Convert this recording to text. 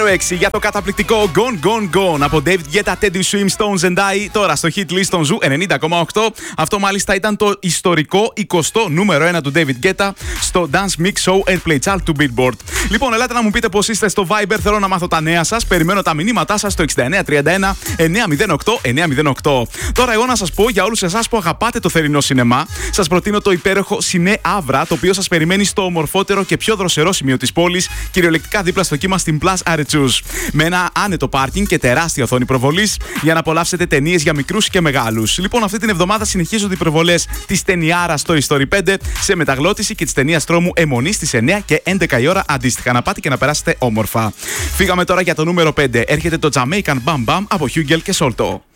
6 για το καταπληκτικό Gone Gone Gone από David Guetta, Teddy Swim, Stones and I. Τώρα στο hit list των Ζου 90,8. Αυτό μάλιστα ήταν το ιστορικό 20ο νούμερο 1 του David Guetta στο Dance Mix Show and Play Chart του Billboard. Λοιπόν, ελάτε να μου πείτε πώς είστε στο Viber. Θέλω να μάθω τα νέα σας. Περιμένω τα μηνύματά σας στο 6931 908 908. Τώρα, εγώ να σας πω για όλους εσάς που αγαπάτε το θερινό σινεμά, σας προτείνω το υπέροχο Σινέ Αύρα, το οποίο σας περιμένει στο ομορφότερο και πιο δροσερό σημείο της πόλης, κυριολεκτικά δίπλα στο κύμα στην Plus Αρετσούς. Με ένα άνετο πάρκινγκ και τεράστια οθόνη προβολής για να απολαύσετε ταινίες για μικρούς και μεγάλους. Λοιπόν, αυτή την εβδομάδα συνεχίζονται οι προβολές της ταινιάρας Toy Story 5 σε μεταγλώτηση και της ταινίας τρόμου Αιμονή στις 9 και 11 η ώρα αντίστοιχα. Να πάτε και να περάσετε όμορφα. Φύγαμε τώρα για το νούμερο 5. Έρχεται το Jamaican Bam Bam από Hugel και Solto.